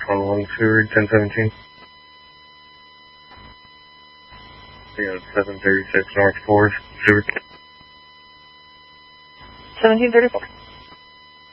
611 Seward, 1017. Yeah, 736 North 4th, Seward. 1734.